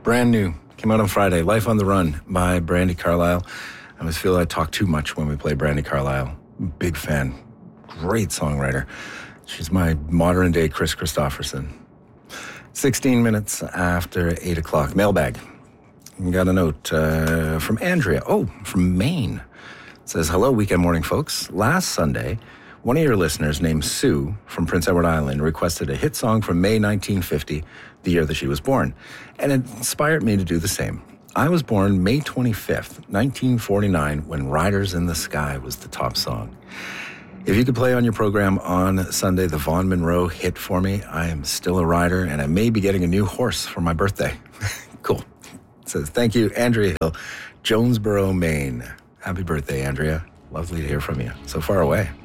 Brand new. Came out on Friday. Life on the Run by Brandi Carlile. I always feel I talk too much when we play Brandi Carlile. Big fan. Great songwriter. She's my modern-day Chris Christopherson. 16 minutes after 8 o'clock. Mailbag. Got a note from Andrea. Oh, from Maine. It says, hello, weekend morning, folks. Last Sunday, one of your listeners named Sue from Prince Edward Island requested a hit song from May 1950, the year that she was born, and it inspired me to do the same. I was born May 25th, 1949, when Riders in the Sky was the top song. If you could play on your program on Sunday the Vaughn Monroe hit for me, I am still a rider, and I may be getting a new horse for my birthday. Cool. It says, thank you, Andrea Hill, Jonesboro, Maine. Happy birthday, Andrea. Lovely to hear from you. So far away.